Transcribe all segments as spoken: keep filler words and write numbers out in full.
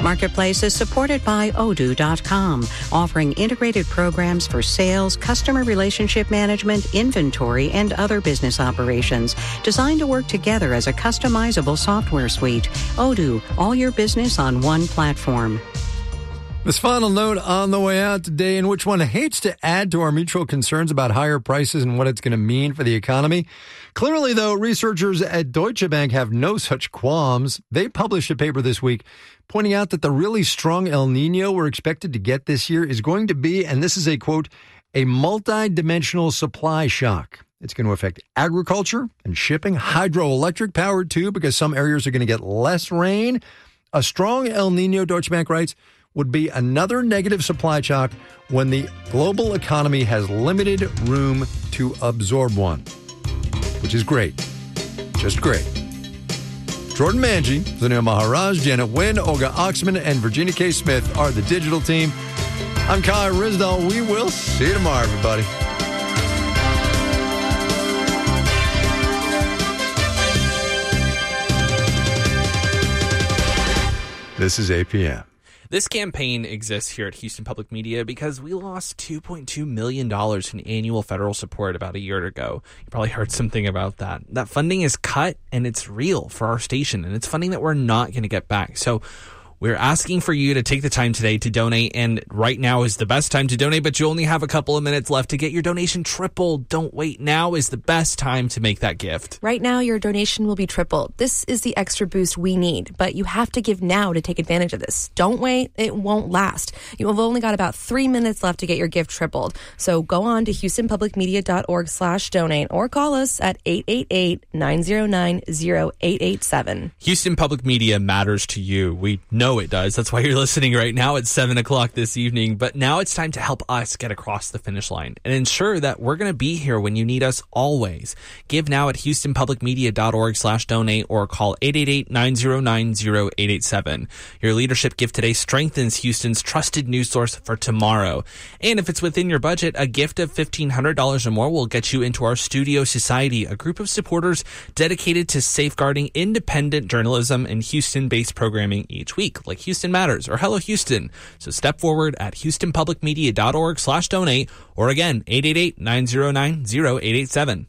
Marketplace is supported by Odoo dot com, offering integrated programs for sales, customer relationship management, inventory, and other business operations, designed to work together as a customizable software suite. Odoo, all your business on one platform. This final note on the way out today, in which one hates to add to our mutual concerns about higher prices and what it's going to mean for the economy. Clearly, though, researchers at Deutsche Bank have no such qualms. They published a paper this week pointing out that the really strong El Nino we're expected to get this year is going to be, and this is a quote, a multi-dimensional supply shock. It's going to affect agriculture and shipping, hydroelectric power too, because some areas are going to get less rain. A strong El Nino, Deutsche Bank writes, would be another negative supply shock when the global economy has limited room to absorb one, which is great. Just great. Jordan Manji, Zanil Maharaj, Janet Wynn, Olga Oxman, and Virginia K. Smith are the digital team. I'm Kai Rizdal. We will see you tomorrow, everybody. This is A P M. This campaign exists here at Houston Public Media because we lost two point two million dollars in annual federal support about a year ago. You probably heard something about that. That funding is cut, and it's real for our station, and it's funding that we're not going to get back. So we're asking for you to take the time today to donate, and right now is the best time to donate, but you only have a couple of minutes left to get your donation tripled. Don't wait. Now is the best time to make that gift. Right now, your donation will be tripled. This is the extra boost we need, but you have to give now to take advantage of this. Don't wait. It won't last. You have only got about three minutes left to get your gift tripled. So go on to houstonpublicmedia.org slash donate or call us at eight eight eight, nine zero nine, zero eight eight seven. Houston Public Media matters to you. We know it does. That's why you're listening right now at seven o'clock this evening. But now it's time to help us get across the finish line and ensure that we're going to be here when you need us always. Give now at houstonpublicmedia.org slash donate or call eight eight eight, nine zero nine, zero eight eight seven. Your leadership gift today strengthens Houston's trusted news source for tomorrow. And if it's within your budget, a gift of fifteen hundred dollars or more will get you into our Studio Society, a group of supporters dedicated to safeguarding independent journalism and Houston-based programming each week, like Houston Matters or Hello Houston. So step forward at houstonpublicmedia.org slash donate or again, eight eight eight, nine zero nine, zero eight eight seven.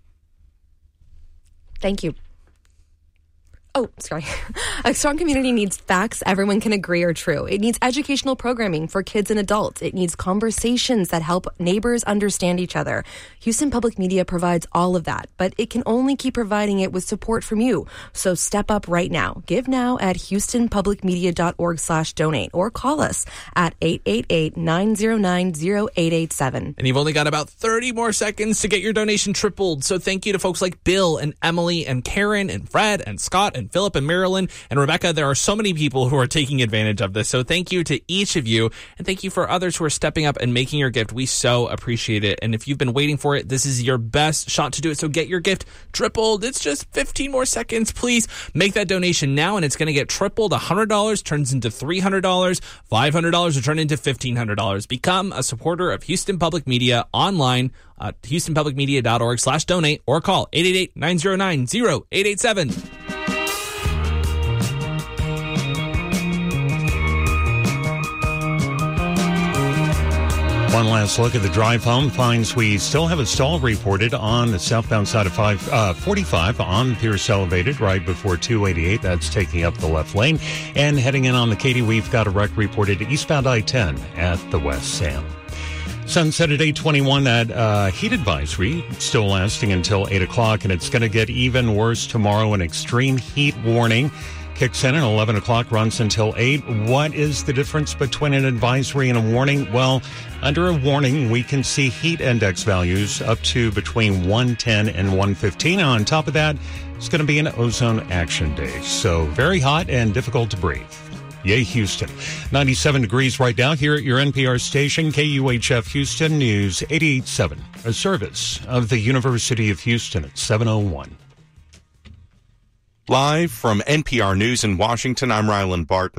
Thank you. Oh, sorry. A strong community needs facts everyone can agree are true. It needs educational programming for kids and adults. It needs conversations that help neighbors understand each other. Houston Public Media provides all of that, but it can only keep providing it with support from you. So step up right now. Give now at houstonpublicmedia.org slash donate or call us at eight eight eight, nine zero nine, zero eight eight seven. And you've only got about thirty more seconds to get your donation tripled. So thank you to folks like Bill and Emily and Karen and Fred and Scott and And Philip and Marilyn and Rebecca. There are so many people who are taking advantage of this. So thank you to each of you. And thank you for others who are stepping up and making your gift. We so appreciate it. And if you've been waiting for it, this is your best shot to do it. So get your gift tripled. It's just fifteen more seconds. Please make that donation now. And it's going to get tripled. one hundred dollars turns into three hundred dollars. five hundred dollars will turn into fifteen hundred dollars. Become a supporter of Houston Public Media online at houstonpublicmedia.org slash donate or call eight eight eight, nine zero nine, zero eight eight seven. One last look at the drive home finds we still have a stall reported on the southbound side of five, uh, forty-five on Pierce Elevated right before two eighty-eight. That's taking up the left lane. And heading in on the Katy, we've got a wreck reported eastbound I ten at the West Sam. Sunset at eight twenty-one. That uh, heat advisory still lasting until eight o'clock, and it's going to get even worse tomorrow. An extreme heat warning kicks in at eleven o'clock, runs until eight. What is the difference between an advisory and a warning? Well, under a warning, we can see heat index values up to between one ten and one fifteen. And on top of that, it's going to be an ozone action day. So very hot and difficult to breathe. Yay, Houston. ninety-seven degrees right now here at your N P R station, K U H F Houston News eighty-eight point seven, a service of the University of Houston at seven oh one. Live from N P R News in Washington, I'm Ryland Barton.